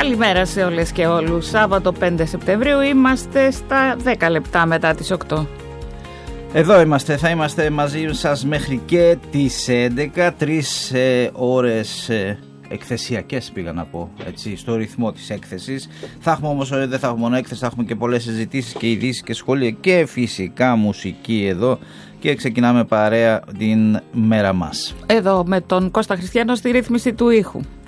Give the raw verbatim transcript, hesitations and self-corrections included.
Καλημέρα σε όλες και όλους. Σάββατο πέντε Σεπτεμβρίου, είμαστε στα δέκα λεπτά μετά τις οκτώ. Εδώ είμαστε, θα είμαστε μαζί σας μέχρι και τις έντεκα, τρεις ε, ώρες ε, εκθεσιακές πήγα να πω, έτσι, στο ρυθμό της έκθεσης. Θα έχουμε όμως, δεν θα έχουμε μόνο έκθεση, θα έχουμε και πολλές συζητήσεις και ειδήσεις και σχόλια και φυσικά μουσική εδώ. Και ξεκινάμε παρέα την μέρα μας. Εδώ με τον Κώστα Χριστιανό στη ρύθμιση του ήχου.